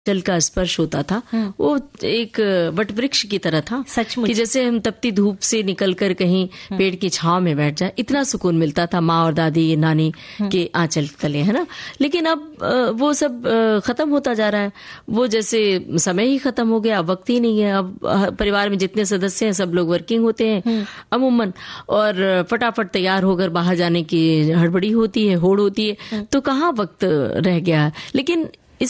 जल का स्पर्श होता था वो एक वट वृक्ष की तरह था, सचमुच कि जैसे हम तपती धूप से निकलकर कहीं पेड़ की छांव में बैठ जाए, इतना सुकून मिलता था माँ और दादी नानी के आंचल तले, है ना। लेकिन अब वो सब खत्म होता जा रहा है, वो जैसे समय ही खत्म हो गया, अब वक्त ही नहीं है। अब परिवार में जितने सदस्य हैं सब लोग वर्किंग होते हैं अमूमन, और फटाफट तैयार होकर बाहर जाने की हड़बड़ी होती है, होड़ होती है, तो कहाँ वक्त रह गया। लेकिन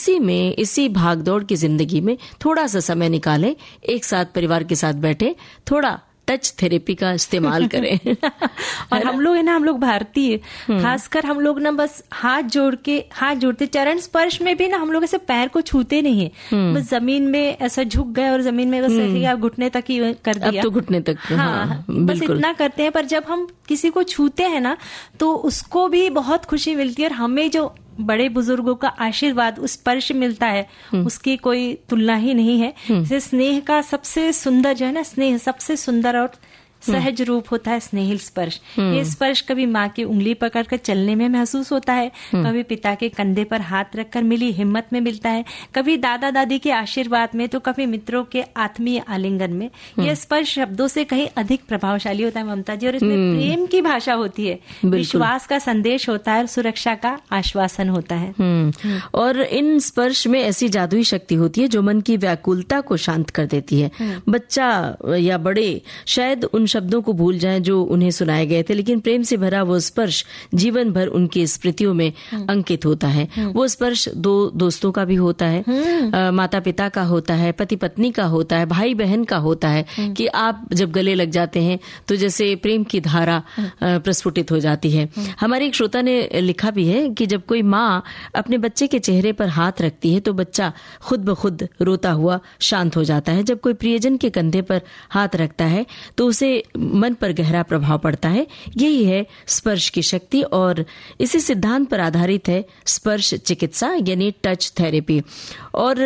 इसी भागदौड़ की जिंदगी में थोड़ा सा समय निकालें, एक साथ परिवार के साथ बैठे, थोड़ा टच थेरेपी का इस्तेमाल करें। और हम लोग भारतीय, खासकर हम लोग ना बस हाथ जोड़ते, चरण स्पर्श में भी ना हम लोग ऐसे पैर को छूते नहीं है, बस जमीन में ऐसा झुक गए और जमीन में बस ऐसे घुटने तक ही कर दिया, अब तो घुटने तक, हाँ, बस इतना करते हैं। पर जब हम किसी को छूते हैं ना तो उसको भी बहुत खुशी मिलती है, और हमें जो बड़े बुजुर्गों का आशीर्वाद, उस स्पर्श मिलता है, उसकी कोई तुलना ही नहीं है। जैसे स्नेह का सबसे सुंदर जो है ना, स्नेह सबसे सुंदर और सहज रूप होता है स्नेहिल स्पर्श। ये स्पर्श कभी माँ की उंगली पकड़कर चलने में महसूस होता है, कभी पिता के कंधे पर हाथ रखकर मिली हिम्मत में मिलता है, कभी दादा दादी के आशीर्वाद में, तो कभी मित्रों के आत्मीय आलिंगन में। यह स्पर्श शब्दों से कहीं अधिक प्रभावशाली होता है ममता जी, और इसमें प्रेम की भाषा होती है, विश्वास का संदेश होता है और सुरक्षा का आश्वासन होता है। और इन स्पर्श में ऐसी जादुई शक्ति होती है जो मन की व्याकुलता को शांत कर देती है। बच्चा या बड़े शायद उन शब्दों को भूल जाएं जो उन्हें सुनाए गए थे, लेकिन प्रेम से भरा वो स्पर्श जीवन भर उनकी स्मृतियों में अंकित होता है। वो स्पर्श दो दोस्तों का भी होता है, माता पिता का होता है, पति पत्नी का होता है, भाई बहन का होता है, कि आप जब गले लग जाते हैं तो जैसे प्रेम की धारा प्रस्फुटित हो जाती है। हमारे एक श्रोता ने लिखा भी है कि जब कोई माँ अपने बच्चे के चेहरे पर हाथ रखती है तो बच्चा खुद ब खुद रोता हुआ शांत हो जाता है। जब कोई प्रियजन के कंधे पर हाथ रखता है तो उसे मन पर गहरा प्रभाव पड़ता है। यही है स्पर्श की शक्ति, और इसी सिद्धांत पर आधारित है स्पर्श चिकित्सा यानी टच थेरेपी। और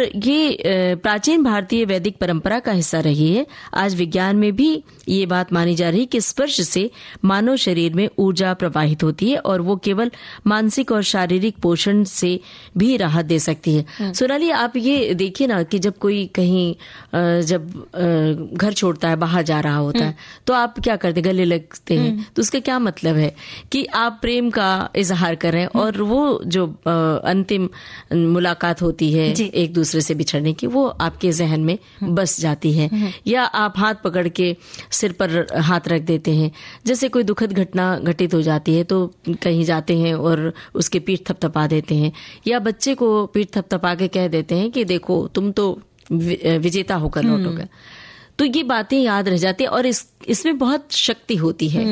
ये प्राचीन भारतीय वैदिक परंपरा का हिस्सा रही है। आज विज्ञान में भी ये बात मानी जा रही है कि स्पर्श से मानव शरीर में ऊर्जा प्रवाहित होती है और वो केवल मानसिक और शारीरिक पोषण से भी राहत दे सकती है। सोनाली, आप ये देखिए ना कि जब कोई कहीं जब घर छोड़ता है, बाहर जा रहा होता है, तो आप क्या करते, गले लगते हैं, तो उसका क्या मतलब है कि आप प्रेम का इजहार कर रहे हैं, और वो जो अंतिम मुलाकात होती है एक दूसरे से बिछड़ने की, वो आपके जहन में बस जाती है। या आप हाथ पकड़ के सिर पर हाथ रख देते हैं, जैसे कोई दुखद घटना घटित हो जाती है तो कहीं जाते हैं और उसके पीठ थपथपा देते हैं, या बच्चे को पीठ थपथपा के कह देते हैं कि देखो तुम तो विजेता होकर लौटोगे। तो ये बातें याद रह जाती है और इसमें बहुत शक्ति होती है।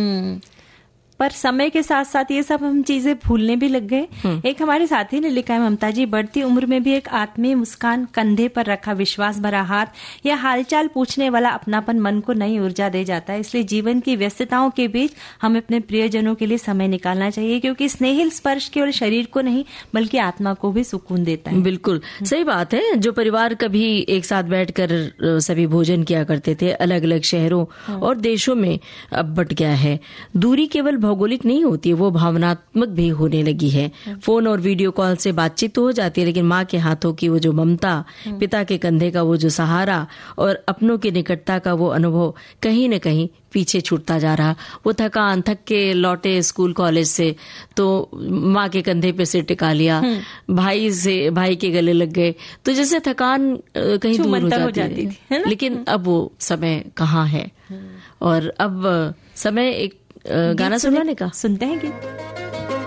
पर समय के साथ साथ ये सब हम चीजें भूलने भी लग गए। एक हमारे साथी ने लिखा है, ममता जी, बढ़ती उम्र में भी एक आत्मीय मुस्कान, कंधे पर रखा विश्वास भरा हाथ या हालचाल पूछने वाला अपनापन मन को नई ऊर्जा दे जाता है। इसलिए जीवन की व्यस्तताओं के बीच हमें अपने प्रियजनों के लिए समय निकालना चाहिए, क्योंकि स्नेहिल स्पर्श केवल शरीर को नहीं बल्कि आत्मा को भी सुकून देता है। बिल्कुल सही बात है। जो परिवार कभी एक साथ बैठकर सभी भोजन किया करते थे, अलग अलग शहरों और देशों में अब बट गया है। दूरी केवल भौगोलिक नहीं होती है, वो भावनात्मक भी होने लगी है। फोन और वीडियो कॉल से बातचीत तो हो जाती है, लेकिन माँ के हाथों की वो जो ममता, पिता के कंधे का वो जो सहारा और अपनों की निकटता का वो अनुभव कहीं न कहीं पीछे छूटता जा रहा। वो थक के लौटे स्कूल कॉलेज से तो माँ के कंधे पे सिर टिका लिया, भाई के गले लग गए, तो जैसे थकान कहीं दूर हो जाती थी। लेकिन अब वो समय कहाँ है, और अब समय एक गाना सुनाने का। सुनते हैं कि